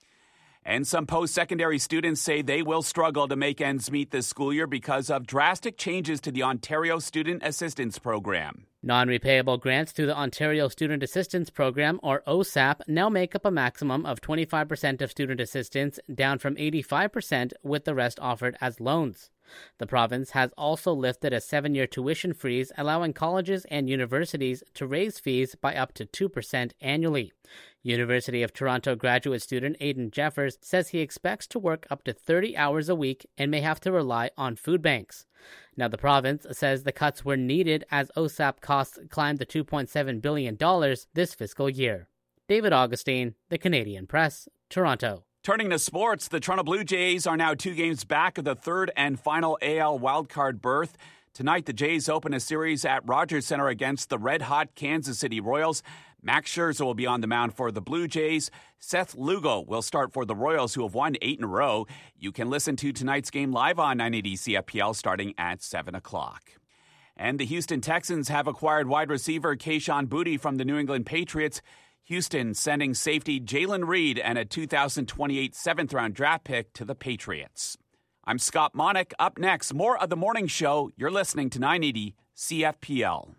And some post-secondary students say they will struggle to make ends meet this school year because of drastic changes to the Ontario Student Assistance Program.
Non-repayable grants through the Ontario Student Assistance Program, or O S A P, now make up a maximum of twenty-five percent of student assistance, down from eighty-five percent, with the rest offered as loans. The province has also lifted a seven-year tuition freeze, allowing colleges and universities to raise fees by up to two percent annually. University of Toronto graduate student Aidan Jeffers says he expects to work up to thirty hours a week and may have to rely on food banks. Now, the province says the cuts were needed as O S A P costs climbed to two point seven billion dollars this fiscal year. David Augustine, The Canadian Press, Toronto.
Turning to sports, the Toronto Blue Jays are now two games back of the third and final A L wildcard berth. Tonight, the Jays open a series at Rogers Centre against the red-hot Kansas City Royals. Max Scherzer will be on the mound for the Blue Jays. Seth Lugo will start for the Royals, who have won eight in a row. You can listen to tonight's game live on nine eighty C F P L starting at seven o'clock. And the Houston Texans have acquired wide receiver Kayshon Boutte from the New England Patriots. Houston sending safety Jalen Reed and a two thousand twenty-eight seventh-round draft pick to the Patriots. I'm Scott Monick. Up next, more of The Morning Show. You're listening to nine eighty C F P L.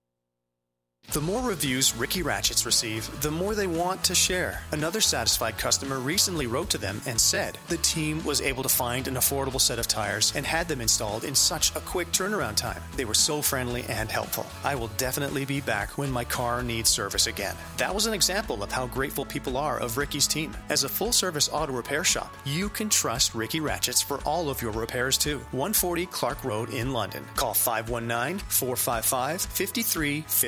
The more reviews Ricky Ratchets receive, the more they want to share. Another satisfied customer recently wrote to them and said the team was able to find an affordable set of tires and had them installed in such a quick turnaround time. They were so friendly and helpful. I will definitely be back when my car needs service again. That was an example of how grateful people are of Ricky's team. As a full-service auto repair shop, you can trust Ricky Ratchets for all of your repairs too. one forty Clark Road in London. Call five one nine, four five five, five three five one.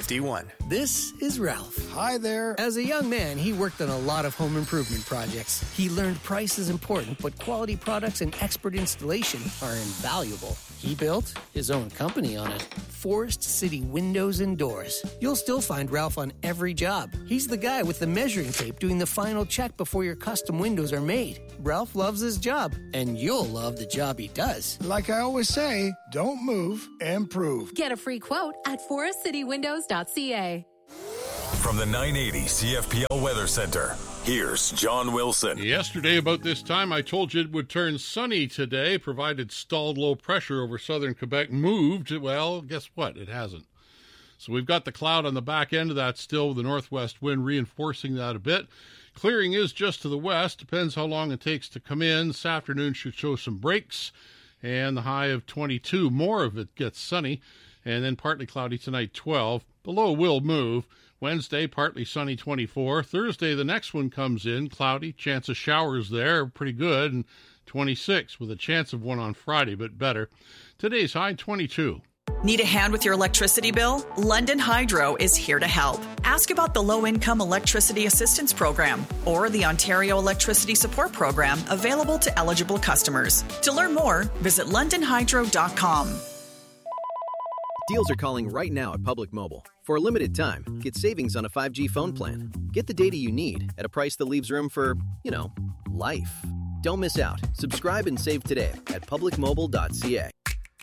This is Ralph.
Hi there.
As a young man, he worked on a lot of home improvement projects. He learned price is important, but quality products and expert installation are invaluable. He built his own company on it. Forest City Windows and Doors. You'll still find Ralph on every job. He's the guy with the measuring tape doing the final check before your custom windows are made. Ralph loves his job, and you'll love the job he does.
Like I always say, don't move, improve.
Get a free quote at forest city windows dot c a.
From the nine eighty C F P L Weather Center, here's John Wilson.
Yesterday, about this time, I told you it would turn sunny today, provided stalled low pressure over southern Quebec moved. Well, guess what? It hasn't. So we've got the cloud on the back end of that still, with the northwest wind reinforcing that a bit. Clearing is just to the west. Depends how long it takes to come in. This afternoon should show some breaks, and the high of twenty-two. More of it gets sunny, and then partly cloudy tonight, twelve. The low will move. Wednesday, partly sunny, twenty-four. Thursday, the next one comes in, cloudy, chance of showers there, pretty good, and twenty-six, with a chance of one on Friday, but better. Today's high, twenty-two.
Need a hand with your electricity bill? London Hydro is here to help. Ask about the Low-Income Electricity Assistance Program or the Ontario Electricity Support Program, available to eligible customers. To learn more, visit london hydro dot com.
Deals are calling right now at Public Mobile. For a limited time, get savings on a five G phone plan. Get the data you need at a price that leaves room for, you know, life. Don't miss out. Subscribe and save today at public mobile dot c a.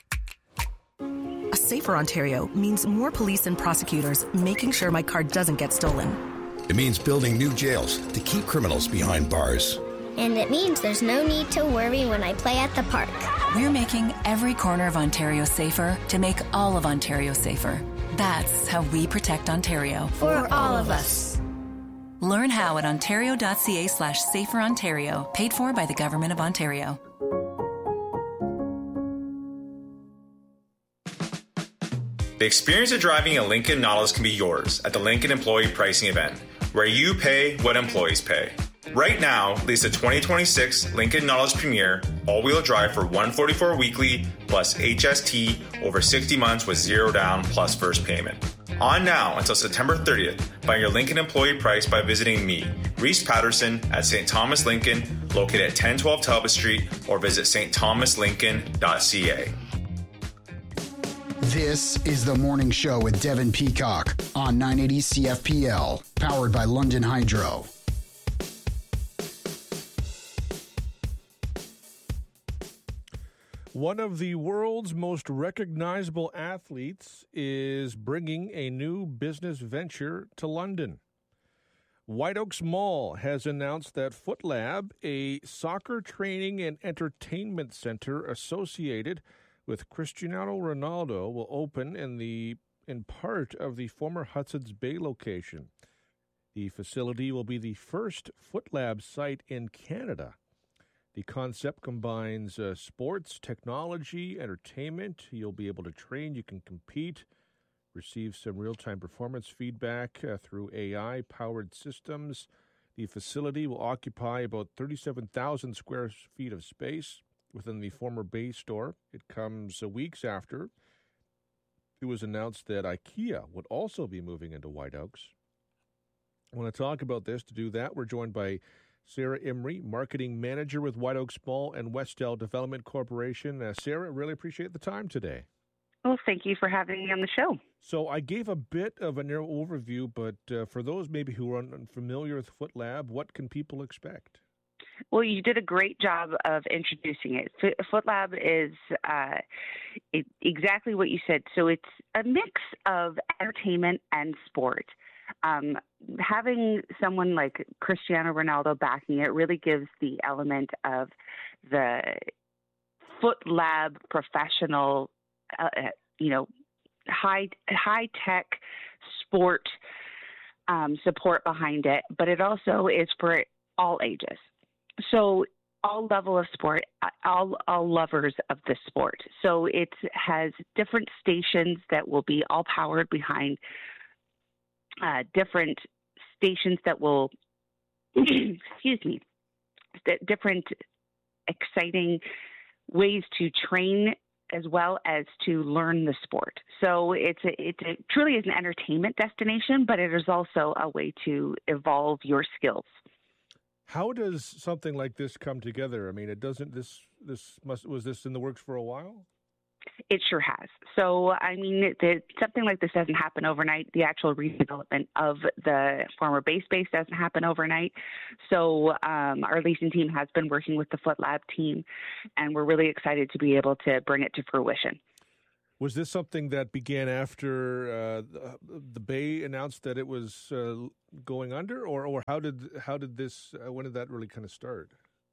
A safer Ontario means more police and prosecutors making sure my car doesn't get stolen.
It means building new jails to keep criminals behind bars.
And it means there's no need to worry when I play at the park.
We're making every corner of Ontario safer to make all of Ontario safer. That's how we protect Ontario.
For all of us.
Learn how at ontario dot c a slash safer Ontario. Paid for by the Government of Ontario.
The experience of driving a Lincoln Nautilus can be yours at the Lincoln Employee Pricing Event, where you pay what employees pay. Right now, lease a twenty twenty-six Lincoln Nautilus Premier all-wheel drive for one hundred forty-four dollars weekly plus H S T over sixty months with zero down plus first payment. On now until September thirtieth. Find your Lincoln employee price by visiting me, Reese Patterson, at Saint Thomas Lincoln, located at ten twelve Talbot Street, or visit s t thomas lincoln dot c a.
This is The Morning Show with Devin Peacock on nine eighty C F P L, powered by London Hydro.
One of the world's most recognizable athletes is bringing a new business venture to London. White Oaks Mall has announced that FootLab, a soccer training and entertainment center associated with Cristiano Ronaldo, will open in the in part of the former Hudson's Bay location. The facility will be the first FootLab site in Canada. The concept combines uh, sports, technology, entertainment. You'll be able to train, you can compete, receive some real-time performance feedback uh, through A I-powered systems. The facility will occupy about thirty-seven thousand square feet of space within the former Bay store. It comes uh, weeks after it was announced that IKEA would also be moving into White Oaks. I want to talk about this. To do that, we're joined by Sarah Imrie, Marketing Manager with White Oaks Mall and Westdale Development Corporation. Uh, Sarah, really appreciate the time today.
Well, thank you for having me on the show.
So I gave a bit of a narrow overview, but uh, for those maybe who are unfamiliar with FootLab, what can people expect?
Well, you did a great job of introducing it. FootLab is uh, it, exactly what you said. So it's a mix of entertainment and sport. Um, having someone like Cristiano Ronaldo backing it really gives the element of the FootLab professional, uh, you know, high high tech sport um, support behind it. But it also is for all ages. So all level of sport, all all lovers of the sport. So it has different stations that will be all powered behind uh, different stations that will, excuse me, different exciting ways to train as well as to learn the sport. So it's a, it, it truly is an entertainment destination, but it is also a way to evolve your skills.
How does something like this come together? I mean, it doesn't. This this must was this in the works for a while?
It sure has. So, I mean, the, something like this doesn't happen overnight. The actual redevelopment of the former base base doesn't happen overnight. So, um, our leasing team has been working with the Foot Lab team, and we're really excited to be able to bring it to fruition.
Was this something that began after uh, the, the Bay announced that it was uh, going under, or, or how did how did this? Uh, when did that really kind of start?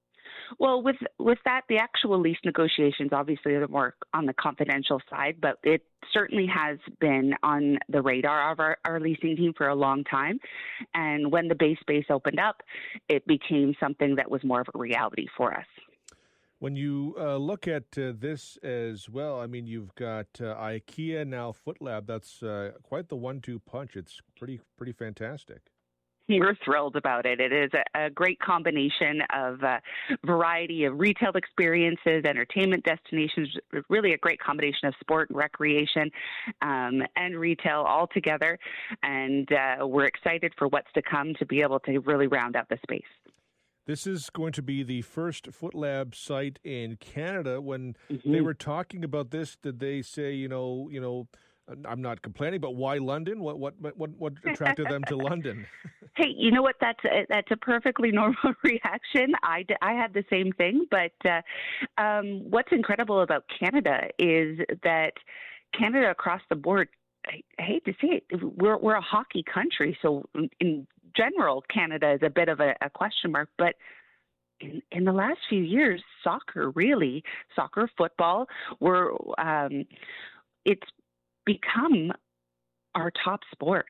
Well, with with that, the actual lease negotiations obviously are more on the confidential side, but it certainly has been on the radar of our, our leasing team for a long time. And when the base space opened up, it became something that was more of a reality for us.
When you uh, look at uh, this as well, I mean, you've got uh, IKEA, now Foot Lab. That's uh, quite the one two punch. It's pretty pretty fantastic.
We're thrilled about it. It is a, a great combination of a variety of retail experiences, entertainment destinations, really a great combination of sport and recreation um, and retail all together. And uh, we're excited for what's to come to be able to really round out the space.
This is going to be the first Foot Lab site in Canada. When
mm-hmm.
they were talking about this, did they say, you know, you know, I'm not complaining, but why London? What what what what attracted them to London?
Hey, you know what? That's a, that's a perfectly normal reaction. I, I had the same thing, but uh, um, what's incredible about Canada is that Canada across the board, I, I hate to say it, we're we're a hockey country, so in general, Canada is a bit of a, a question mark, but In, in the last few years, soccer, really, soccer, football, we're, um, it's become our top sport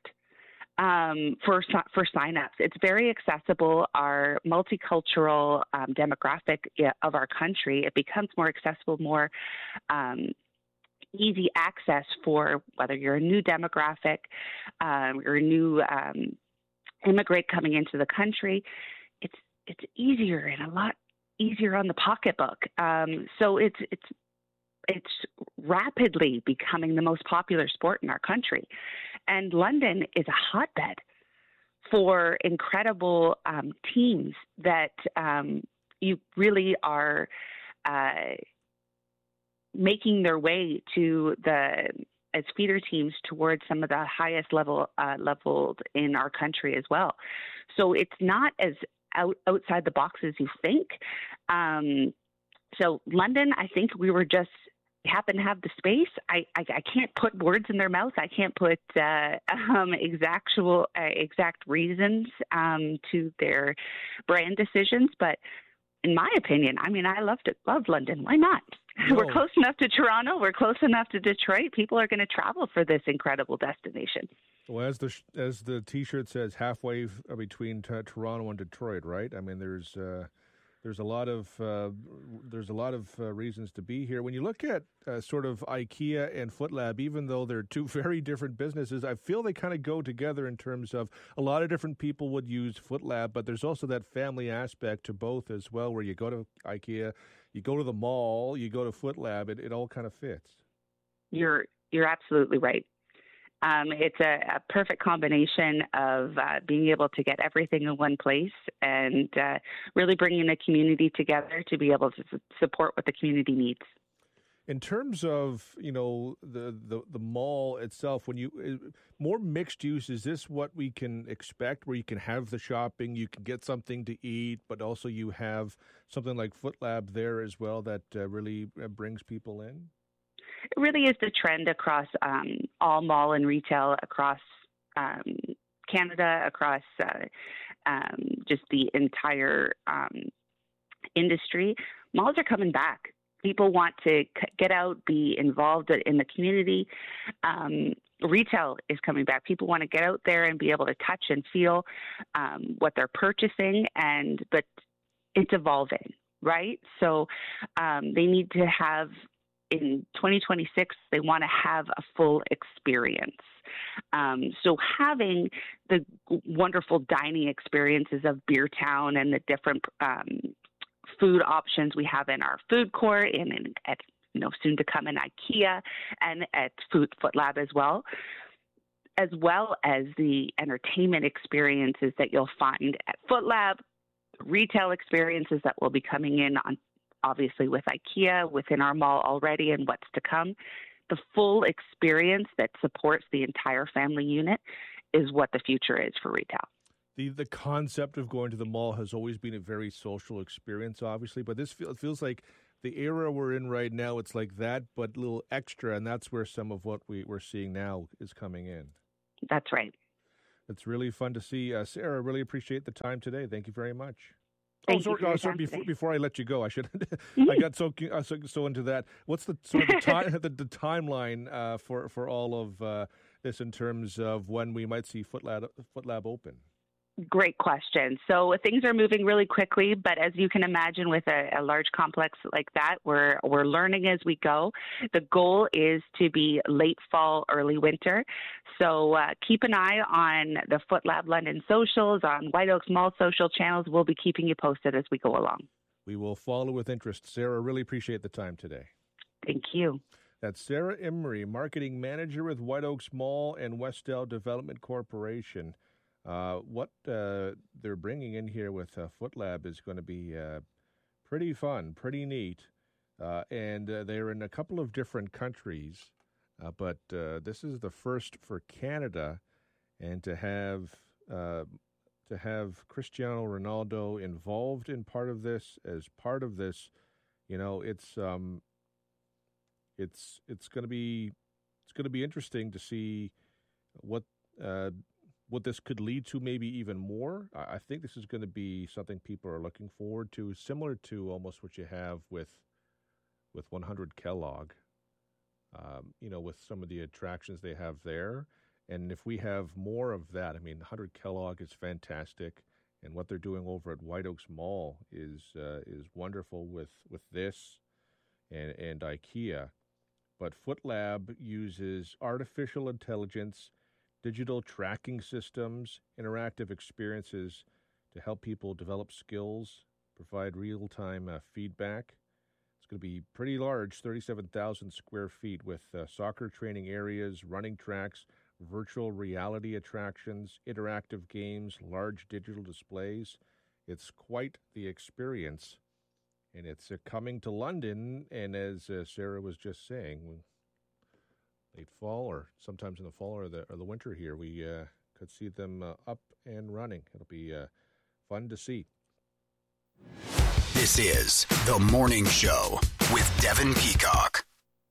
um, for for signups. It's very accessible. Our multicultural um, demographic of our country, it becomes more accessible, more um, easy access for whether you're a new demographic um, or a new um, immigrant coming into the country. It's it's easier and a lot easier on the pocketbook. Um, so it's it's it's rapidly becoming the most popular sport in our country. And London is a hotbed for incredible um, teams that um, you really are uh, making their way to the as feeder teams towards some of the highest level uh, leveled in our country as well. So it's not as out, outside the box as you think. Um, so London, I think we were just happen to have the space. I, I, I can't put words in their mouth. I can't put uh, um, exactual, uh, exact reasons um, to their brand decisions. But in my opinion, I mean, I love to love London. Why not? No. We're close enough to Toronto. We're close enough to Detroit. People are going to travel for this incredible destination.
Well, as the as the T-shirt says, halfway between t- Toronto and Detroit, right? I mean, there's uh, there's a lot of uh, there's a lot of uh, reasons to be here. When you look at uh, sort of IKEA and Foot Lab, even though they're two very different businesses, I feel they kind of go together in terms of a lot of different people would use Foot Lab, but there's also that family aspect to both as well, where you go to IKEA, you go to the mall, you go to Foot Lab, it, it all kind of fits.
You're you're absolutely right. Um, it's a, a perfect combination of uh, being able to get everything in one place and uh, really bringing the community together to be able to su- support what the community needs.
In terms of, you know, the, the, the mall itself, when you more mixed use, is this what we can expect, where you can have the shopping, you can get something to eat, but also you have something like Foot Lab there as well that uh, really brings people in?
It really is the trend across um, all mall and retail across um, Canada, across uh, um, just the entire um, industry. Malls are coming back. People want to get out, be involved in the community. Um, retail is coming back. People want to get out there and be able to touch and feel um, what they're purchasing, and but it's evolving, right? So um, they need to have, in twenty twenty-six, they want to have a full experience. Um, so having the wonderful dining experiences of Beer Town and the different um, food options we have in our food court and in, at you know, soon to come in IKEA and at Food Foot Lab as well, as well as the entertainment experiences that you'll find at Foot Lab, retail experiences that will be coming in on, obviously with IKEA within our mall already and what's to come. The full experience that supports the entire family unit is what the future is for retail.
The the concept of going to the mall has always been a very social experience, obviously, but this feel, feels like the era we're in right now, it's like that, but a little extra, and that's where some of what we, we're seeing now is coming in.
That's right.
It's really fun to see. Uh, Sarah, I really appreciate the time today. Thank you very much.
Thank
oh, sorry,
you for your
oh, sorry
time
before,
today.
before I let you go, I should. I got so, uh, so so into that. What's the sort of the, time, the, the timeline uh, for for all of uh, this in terms of when we might see Foot Lab, Foot Lab open?
Great question. So things are moving really quickly, but as you can imagine with a, a large complex like that, we're we're learning as we go. The goal is to be late fall, early winter. So uh, keep an eye on the Foot Lab London socials, on White Oaks Mall social channels. We'll be keeping you posted as we go along.
We will follow with interest. Sarah, really appreciate the time today.
Thank you.
That's Sarah Imrie, Marketing Manager with White Oaks Mall and Westdale Development Corporation. Uh, what uh, they're bringing in here with uh, Foot Lab is going to be uh, pretty fun, pretty neat, uh, and uh, they're in a couple of different countries, uh, but uh, this is the first for Canada, and to have uh, to have Cristiano Ronaldo involved in part of this, as part of this, you know, it's um, it's it's going to be it's going to be interesting to see what. Uh, What this could lead to, maybe even more. I think this is going to be something people are looking forward to, similar to almost what you have with with one hundred Kellogg, um, you know, with some of the attractions they have there. And if we have more of that, I mean, one hundred Kellogg is fantastic, and what they're doing over at White Oaks Mall is uh, is wonderful with, with this and, and IKEA. But Foot Lab uses artificial intelligence, digital tracking systems, interactive experiences to help people develop skills, provide real-time uh, feedback. It's going to be pretty large, thirty-seven thousand square feet with uh, soccer training areas, running tracks, virtual reality attractions, interactive games, large digital displays. It's quite the experience, and it's uh, coming to London, and as uh, Sarah was just saying, late fall or sometimes in the fall or the or the winter here, we uh, could see them uh, up and running. It'll be uh, fun to see.
This is The Morning Show with Devin Peacock.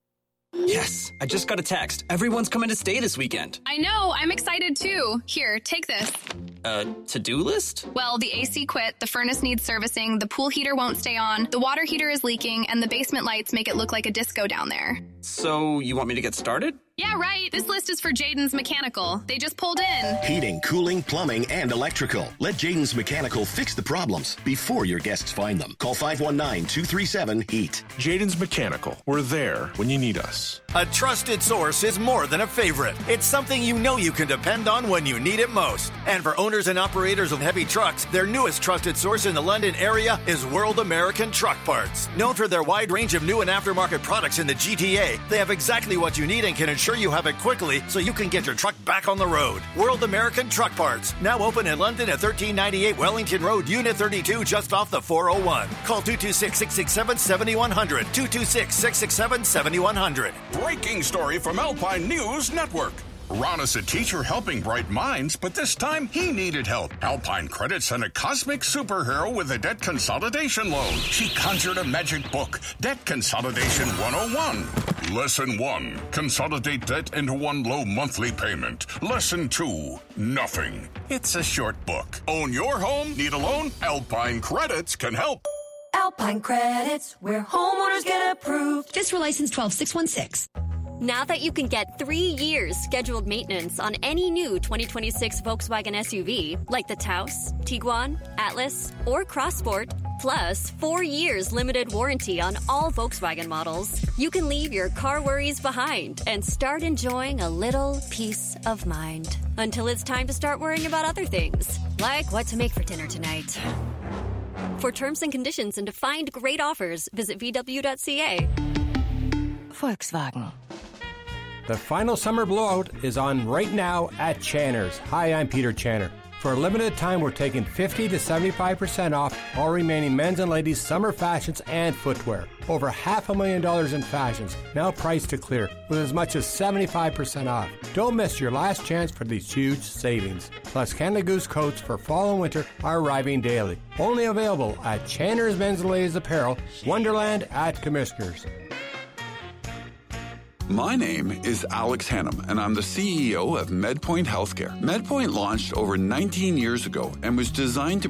Yes, I just got a text. Everyone's coming to stay this weekend.
I know, I'm excited too. Here, take this.
A to-do list?
Well, the A C quit, the furnace needs servicing, the pool heater won't stay on, the water heater is leaking, and the basement lights make it look like a disco down there.
So, you want me to get started?
Yeah, right. This list is for Jaden's Mechanical. They just pulled in.
Heating, cooling, plumbing, and electrical. Let Jaden's Mechanical fix the problems before your guests find them. Call five one nine, two three seven, heat.
Jaden's Mechanical. We're there when you need us.
A trusted source is more than a favorite. It's something you know you can depend on when you need it most. And for owners and operators of heavy trucks, their newest trusted source in the London area is World American Truck Parts. Known for their wide range of new and aftermarket products in the G T A, they have exactly what you need and can ensure you have it quickly so you can get your truck back on the road. World American Truck Parts, now open in London at thirteen ninety-eight Wellington Road, Unit thirty-two, just off the four oh one. Call two two six, six six seven, seven one zero zero, two two six, six six seven, seven one zero zero.
Breaking story from Alpine News Network. Ron is a teacher helping bright minds, but this time he needed help. Alpine Credit sent a cosmic superhero with a debt consolidation loan. She conjured a magic book, Debt Consolidation one oh one. Lesson one, consolidate debt into one low monthly payment. Lesson two, nothing. It's a short book. Own your home? Need a loan? Alpine Credits can help.
Alpine Credits, where homeowners get approved. Just for license twelve six one six.
Now that you can get three years scheduled maintenance on any new twenty twenty-six Volkswagen S U V, like the Taos, Tiguan, Atlas, or Crossport, plus four years limited warranty on all Volkswagen models, you can leave your car worries behind and start enjoying a little peace of mind. Until it's time to start worrying about other things, like what to make for dinner tonight. For terms and conditions and to find great offers, visit V W dot C A.
Volkswagen.
The final summer blowout is on right now at Channer's. Hi, I'm Peter Channer. For a limited time, we're taking fifty to seventy-five percent off all remaining men's and ladies' summer fashions and footwear. Over half a million dollars in fashions, now priced to clear, with as much as seventy-five percent off. Don't miss your last chance for these huge savings. Plus, Canada Goose coats for fall and winter are arriving daily. Only available at Channer's Men's and Ladies Apparel, Wonderland at Commissioners.
My name is Alex Hannum, and I'm the C E O of MedPoint Healthcare. MedPoint launched over nineteen years ago and was designed to